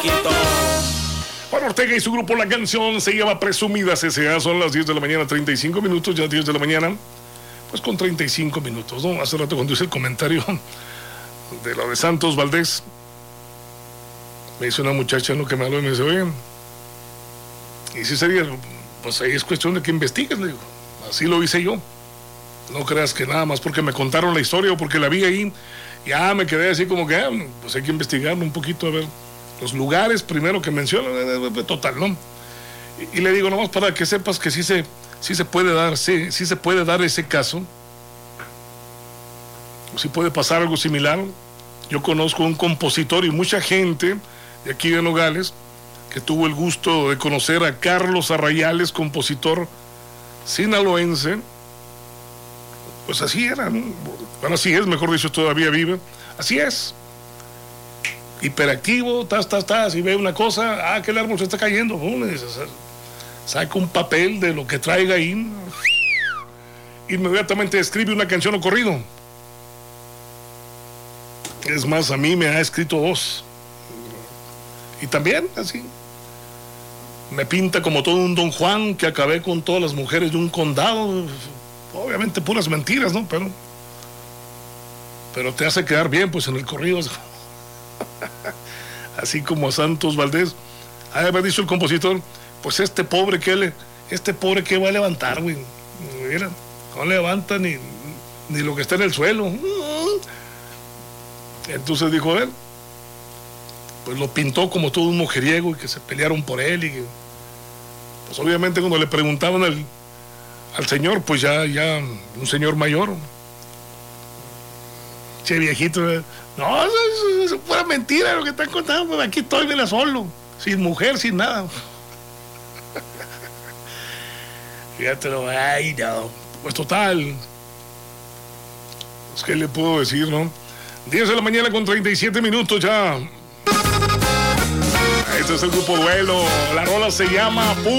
Juan Ortega y su grupo La Canción se llama Presumidas S.A. Son las 10 de la mañana, 35 minutos, ya 10 de la mañana, pues con 35 minutos, ¿no? Hace rato cuando hice el comentario de lo de Santos Valdés, me dice una muchacha, ¿no?, que me habló y me dice, oye, y si sería, pues ahí es cuestión de que investigues, le digo, así lo hice yo. No creas que nada más porque me contaron la historia o porque la vi ahí, ya me quedé así como que, pues hay que investigarlo un poquito, a ver los lugares primero que mencionan, total, ¿no? Y le digo nomás para que sepas que sí se puede dar, sí se puede dar ese caso, sí puede pasar algo similar. Yo conozco un compositor y mucha gente de aquí de Nogales que tuvo el gusto de conocer a Carlos Arrayales, compositor sinaloense. Pues así era, ¿no? Bueno, así es, mejor dicho, todavía vive. Así es. Hiperactivo, y ve una cosa, que el árbol se está cayendo. Saca un papel de lo que traiga ahí. Inmediatamente escribe una canción o corrido. Es más, a mí me ha escrito 2. Y también, así, me pinta como todo un Don Juan que acabé con todas las mujeres de un condado. Obviamente puras mentiras, ¿no? Pero te hace quedar bien, pues, en el corrido. Así como a Santos Valdés. Me ha dicho el compositor, pues este pobre que va a levantar, güey. Mira, no levanta ni lo que está en el suelo. Entonces dijo él, pues lo pintó como todo un mujeriego y que se pelearon por él. Y que, pues obviamente cuando le preguntaban al señor, pues ya un señor mayor, che viejito, no, eso es pura mentira lo que están contando, pues aquí estoy, mira, solo, sin mujer, sin nada. Fíjatelo, ay no, pues total, pues qué le puedo decir, ¿no? 10 de la mañana con 37 minutos ya. Este es el grupo Duelo, la rola se llama